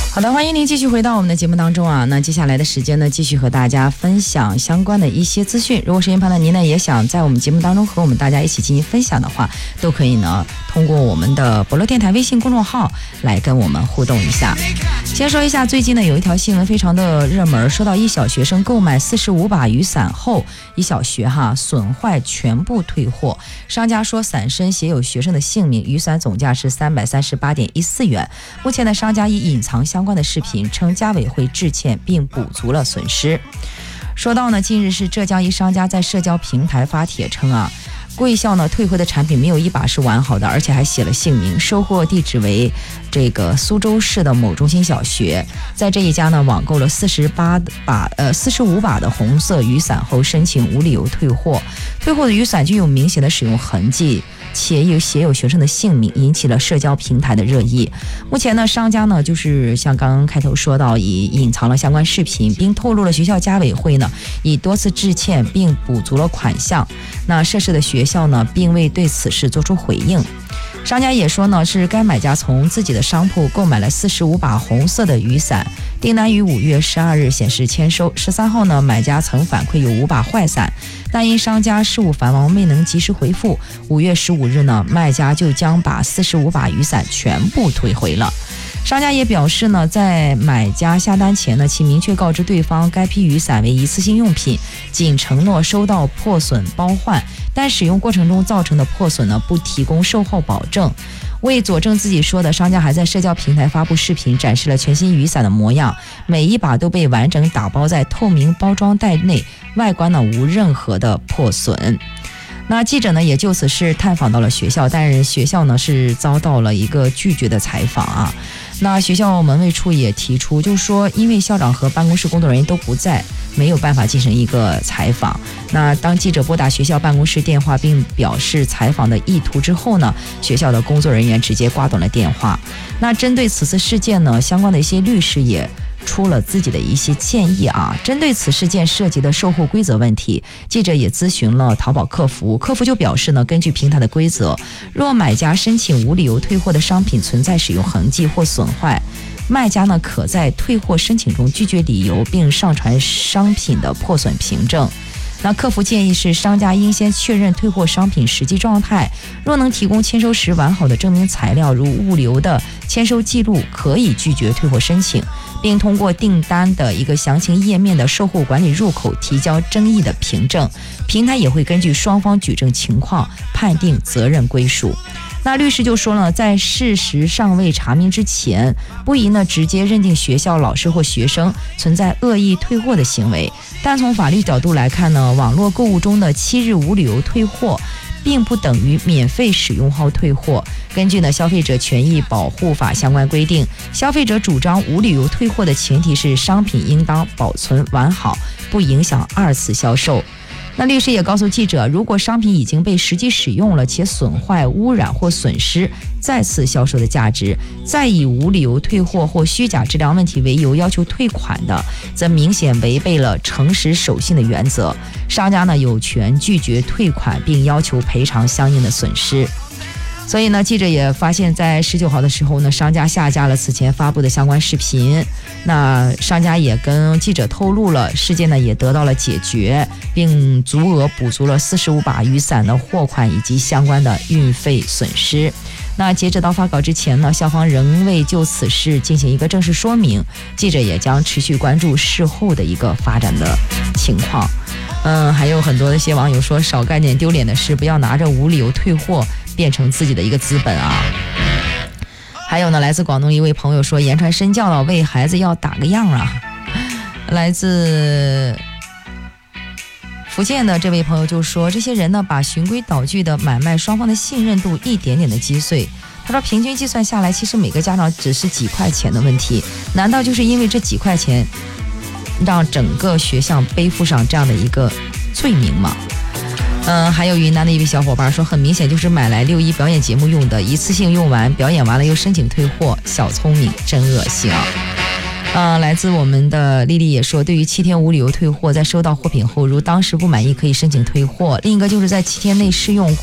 好的，欢迎您继续回到我们的节目当中啊。那接下来的时间呢，继续和大家分享相关的一些资讯。如果时间判断您呢也想在我们节目当中和我们大家一起进行分享的话，都可以呢通过我们的博乐电台微信公众号来跟我们互动一下。先说一下，最近呢有一条新闻非常的热门，说到一小学生购买45把雨伞后，一小学损坏全部退货。商家说伞身写有学生的姓名，雨伞总价是338.14元。目前呢，商家以隐藏相关的视频，称家委会致歉并补足了损失。说到呢，近日是浙江一商家在社交平台发帖称贵校呢退回的产品没有一把是完好的，而且还写了姓名，收货地址为这个苏州市的某中心小学。在这一家呢网购了45把的红色雨伞后，申请无理由退货。退货的雨伞具有明显的使用痕迹，且有写有学生的姓名，引起了社交平台的热议。目前呢，商家呢就是像刚刚开头说到，已隐藏了相关视频，并透露了学校家委会呢已多次致歉并补足了款项。那涉事的学校呢并未对此事做出回应。商家也说呢，是该买家从自己的商铺购买了45把红色的雨伞，订单于5月12日显示签收。13号呢，买家曾反馈有5把坏伞，但因商家事务繁忙未能及时回复。5月15日呢，卖家就将把45把雨伞全部退回了。商家也表示呢，在买家下单前呢，其明确告知对方该批雨伞为一次性用品，仅承诺收到破损包换，但使用过程中造成的破损呢，不提供售后保证。为佐证自己说的，商家还在社交平台发布视频，展示了全新雨伞的模样，每一把都被完整打包在透明包装袋内，外观呢无任何的破损。那记者呢也就此事探访到了学校，但是学校呢是遭到了一个拒绝的采访啊。那学校门卫处也提出，就说因为校长和办公室工作人员都不在，没有办法进行一个采访。那当记者拨打学校办公室电话并表示采访的意图之后呢，学校的工作人员直接挂断了电话。那针对此次事件呢，相关的一些律师也出了自己的一些建议啊。针对此事件涉及的售后规则问题，记者也咨询了淘宝客服，客服就表示呢，根据平台的规则，若买家申请无理由退货的商品存在使用痕迹或损坏，卖家呢可在退货申请中拒绝理由，并上传商品的破损凭证。那客服建议是，商家应先确认退货商品实际状态，若能提供签收时完好的证明材料，如物流的签收记录，可以拒绝退货申请，并通过订单的一个详情页面的售后管理入口提交争议的凭证，平台也会根据双方举证情况判定责任归属。那律师就说了，在事实尚未查明之前，不宜呢直接认定学校老师或学生存在恶意退货的行为。但从法律角度来看呢，网络购物中的7日无理由退货并不等于免费使用后退货。根据呢消费者权益保护法相关规定，消费者主张无理由退货的前提是商品应当保存完好，不影响2次销售。那律师也告诉记者，如果商品已经被实际使用了且损坏、污染或损失再次销售的价值，再以无理由退货或虚假质量问题为由要求退款的，则明显违背了诚实守信的原则。商家呢有权拒绝退款，并要求赔偿相应的损失。所以呢，记者也发现，在19号的时候呢，商家下架了此前发布的相关视频。那商家也跟记者透露了，事件呢也得到了解决，并足额补足了45把雨伞的货款以及相关的运费损失。那截止到发稿之前呢，校方仍未就此事进行一个正式说明，记者也将持续关注事后的一个发展的情况。还有很多的一些网友说，少干点丢脸的事，不要拿着无理由退货变成自己的一个资本啊。还有呢，来自广东一位朋友说，言传身教了，为孩子要打个样啊。来自福建的这位朋友就说，这些人呢把循规蹈矩的买卖双方的信任度一点点的击碎。他说平均计算下来，其实每个家长只是几块钱的问题，难道就是因为这几块钱让整个学校背负上这样的一个罪名吗？还有云南的一位小伙伴说，很明显就是买来6·1表演节目用的，一次性用完，表演完了又申请退货，小聪明真恶心啊！来自我们的丽丽也说，对于7天无理由退货，在收到货品后，如当时不满意可以申请退货。另一个就是在7天内试用